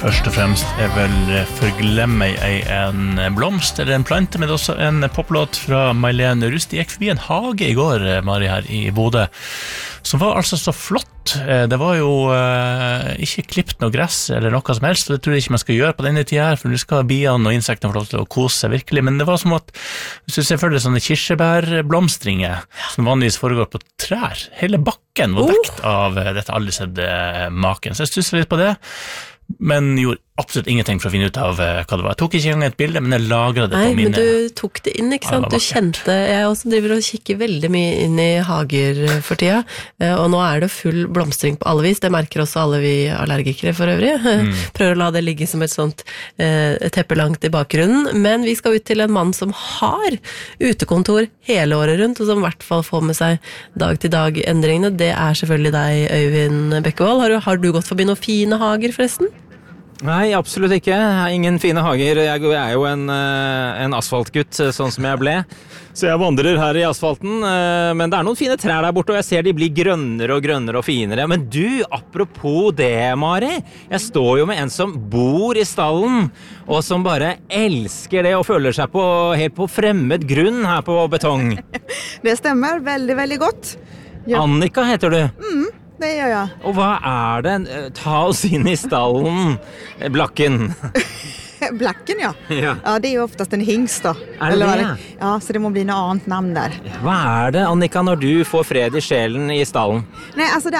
Først og fremst vel Forglem meg en blomst eller en plante, men også en poplåt fra May-Len Rust. Jeg gikk forbi en hage i går, Mari, her i Bodø, som var altså så flott. Det var jo ikke klippt noe gress eller noe som helst, og det tror jeg ikke man skal gjøre på denne tiden her, for nå skal biene og insektene få lov til å kose seg virkelig, men det var som at, hvis du ser for deg sånne kirsebærblomstringer, som vanligvis foregår på trær, hele bakken var dekt av dette aldri sett maken, så jeg stusset litt på det, men gjorde absolutt ingenting for å finne ut av hva det var. Jeg tok ikke engang et bilde, men jeg lagret det på mine... Nei, men du tok det inn, ikke sant? Du kjente... Jeg også driver og kikker veldig mye inn i hager for tida, og nå er det full blomstring på alle vis. Det merker også alle vi allergikere for øvrig. Prøver å la det ligge som et sånt teppe langt i bakgrunnen. Men vi skal ut til en mann som har utekontor hele året rundt, og som i hvert fall får med seg dag-til-dag-endringene. Det er selvfølgelig deg, Øyvind Bekkevold. Har du gått forbi noen fine hager, forresten? Nei, absolutt ikke. Jeg har ingen fine hager. Jeg er jo en asfaltgutt, sånn som jeg ble. Så jeg vandrer her i asfalten, men det er noen fine trær der borte, og jeg ser de blir grønnere og grønnere og finere. Men du, apropos det, Mari, jeg står jo med en som bor i stallen, og som bare elsker det og føler seg helt på fremmed grunn her på betong. Det stemmer veldig, veldig godt. Ja. Annika heter du? Det gjør jeg. Og hva er det? Ta oss inn i stallen, Blakken. Blakken, ja. Ja. Ja, det er jo oftest en hingst da. Er det det? Ja, så det må bli noe annet navn der. Hva er det, Annika, når du får fred i sjelen i stallen? Nei, altså det